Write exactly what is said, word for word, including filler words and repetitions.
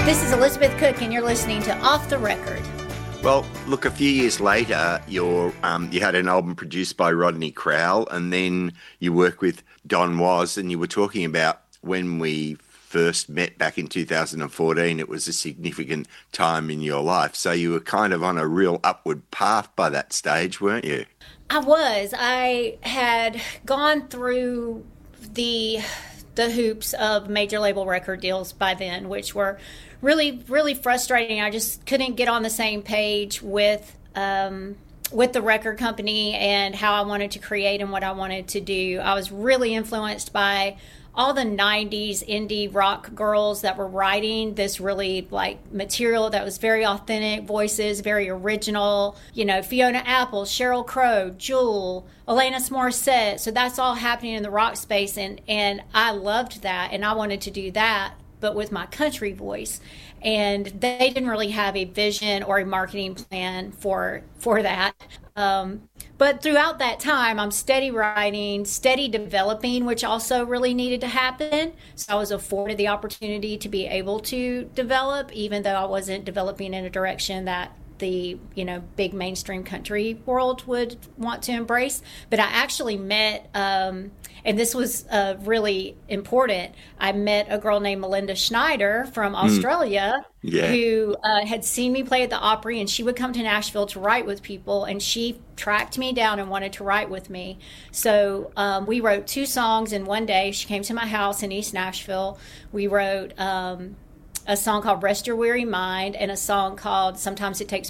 This is Elizabeth Cook, and you're listening to Off the Record. Well, look, a few years later, you're, um, you had an album produced by Rodney Crowell, and then you worked with Don Was, and you were talking about when we first met back in two thousand fourteen, it was a significant time in your life. So you were kind of on a real upward path by that stage, weren't you? I was. I had gone through the the hoops of major label record deals by then, which were really, really frustrating. I just couldn't get on the same page with um, with the record company and how I wanted to create and what I wanted to do. I was really influenced by all the nineties indie rock girls that were writing this really like material that was very authentic voices, very original, you know, Fiona Apple, Sheryl Crow, Jewel, Alanis Morissette. So that's all happening in the rock space. And, and I loved that. And I wanted to do that, but with my country voice. And they didn't really have a vision or a marketing plan for, for that. Um, but throughout that time, I'm steady writing, steady developing, which also really needed to happen. So I was afforded the opportunity to be able to develop, even though I wasn't developing in a direction that the, you know, big mainstream country world would want to embrace. But I actually met, um, and this was uh, really important, I met a girl named Melinda Schneider from Australia. Mm. Yeah. Who uh, had seen me play at the Opry, and she would come to Nashville to write with people, and she tracked me down and wanted to write with me. So um, we wrote two songs in one day. She came to my house in East Nashville. We wrote um, a song called Rest Your Weary Mind and a song called Sometimes It Takes